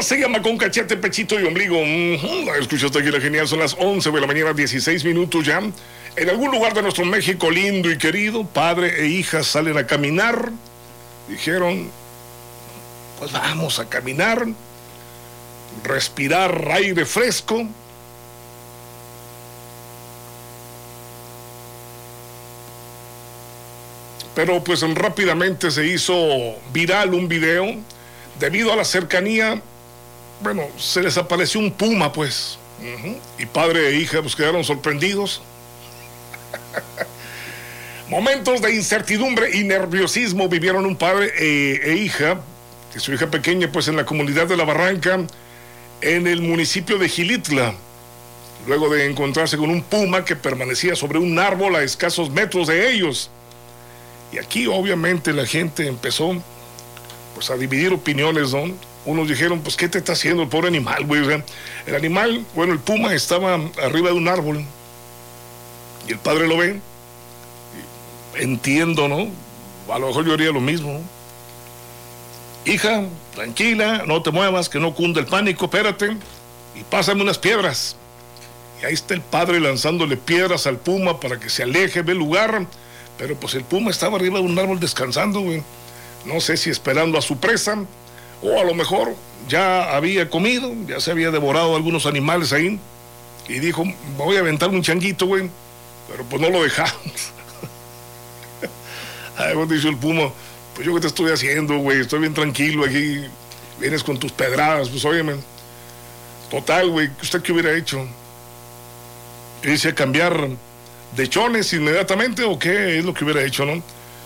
se llama Con Cachete, Pechito y Ombligo. Escuchaste aquí la genial, son las 11 de la mañana, 16 minutos ya. En algún lugar de nuestro México lindo y querido, padre e hija salen a caminar. Dijeron, pues vamos a caminar, respirar aire fresco. Pero pues rápidamente se hizo viral un video. Debido a la cercanía, bueno, se les apareció un puma, pues. Y padre e hija pues quedaron sorprendidos. Momentos de incertidumbre y nerviosismo vivieron un padre e hija, y su hija pequeña, pues en la comunidad de La Barranca, en el municipio de Xilitla, luego de encontrarse con un puma que permanecía sobre un árbol a escasos metros de ellos. Y aquí obviamente la gente empezó pues a dividir opiniones, ¿no? Unos dijeron, pues ¿qué te está haciendo el pobre animal, güey? O sea, el animal, bueno, el puma estaba arriba de un árbol y el padre lo ve. Entiendo, ¿no? A lo mejor yo haría lo mismo, ¿no? Hija, tranquila, no te muevas, que no cunda el pánico, espérate y pásame unas piedras. Y ahí está el padre lanzándole piedras al puma para que se aleje del lugar. Pero pues el puma estaba arriba de un árbol descansando, güey. No sé si esperando a su presa, o a lo mejor ya había comido, ya se había devorado algunos animales ahí. Y dijo, voy a aventar un changuito, güey. Pero pues no lo dejamos. Ay, pues dijo el puma, pues yo qué te estoy haciendo, güey. Estoy bien tranquilo aquí. Vienes con tus pedradas, pues óyeme. Total, güey, ¿usted qué hubiera hecho? ¿Irse a cambiar de chones inmediatamente o qué es lo que hubiera hecho, no?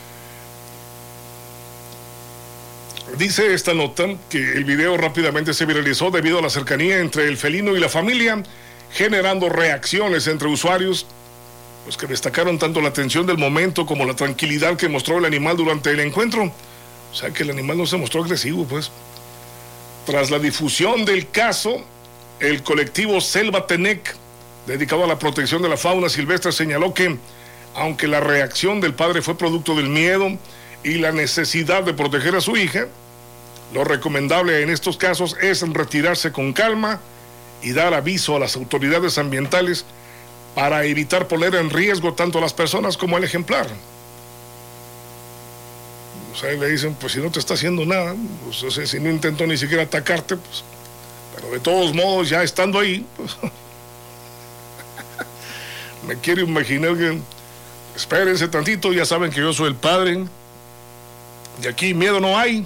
Dice esta nota que el video rápidamente se viralizó debido a la cercanía entre el felino y la familia, generando reacciones entre usuarios, pues que destacaron tanto la atención del momento como la tranquilidad que mostró el animal durante el encuentro. O sea que el animal no se mostró agresivo, pues. Tras la difusión del caso, el colectivo Selva Tenec, dedicado a la protección de la fauna silvestre, señaló que, aunque la reacción del padre fue producto del miedo y la necesidad de proteger a su hija, lo recomendable en estos casos es retirarse con calma y dar aviso a las autoridades ambientales para evitar poner en riesgo tanto a las personas como al ejemplar. O sea, le dicen, pues si no te está haciendo nada, pues, o sea, si no intentó ni siquiera atacarte, pues, pero de todos modos, ya estando ahí, pues, me quiero imaginar que, espérense tantito, ya saben que yo soy el padre, y aquí miedo no hay.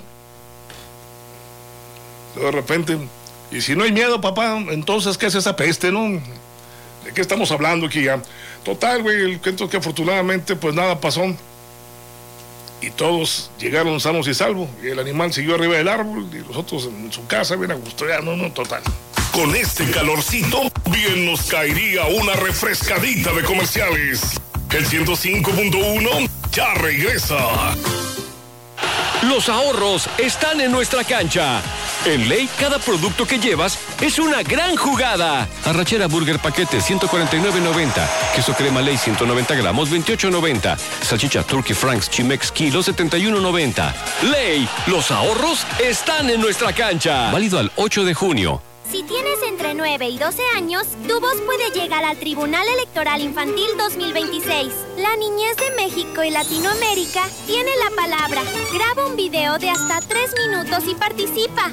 De repente, y si no hay miedo, papá, entonces, ¿qué es esa peste, no? ¿De qué estamos hablando aquí ya? Total, güey, el cuento es que afortunadamente, pues nada pasó. Y todos llegaron sanos y salvos. Y el animal siguió arriba del árbol, y los otros en su casa, bien a gusto, ya, no, total. Con este calorcito, bien nos caería una refrescadita de comerciales. El 105.1 ya regresa. Los ahorros están en nuestra cancha. En Ley, cada producto que llevas es una gran jugada. Arrachera Burger Paquete, 149.90. Queso crema Ley, 190 gramos, 28.90. Salchicha Turkey Franks Chimex Kilo, 71.90. Ley, los ahorros están en nuestra cancha. Válido al 8 de junio. Si tienes entre 9 y 12 años, tu voz puede llegar al Tribunal Electoral Infantil 2026. La niñez de México y Latinoamérica tiene la palabra. Graba un video de hasta 3 minutos y participa.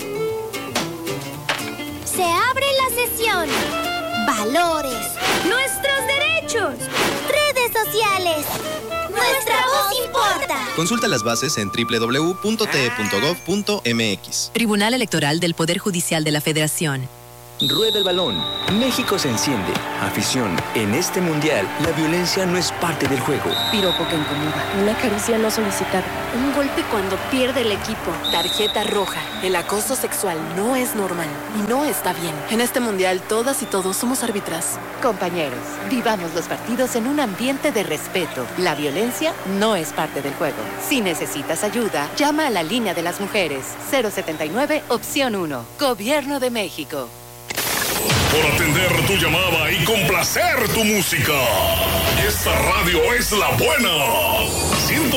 Se abre la sesión. Valores. Nuestros derechos. Redes sociales. Nuestra voz importa. Consulta las bases en www.te.gov.mx. Tribunal Electoral del Poder Judicial de la Federación. Rueda el balón. México se enciende. Afición. En este mundial, la violencia no es parte del juego. Piropo que incomoda. Una caricia no solicitada. Un golpe cuando pierde el equipo. Tarjeta roja. El acoso sexual no es normal y no está bien. En este mundial, todas y todos somos árbitras. Compañeros, vivamos los partidos en un ambiente de respeto. La violencia no es parte del juego. Si necesitas ayuda, llama a la línea de las mujeres. 079, opción 1. Gobierno de México. Por atender tu llamada y complacer tu música. Esta radio es la buena.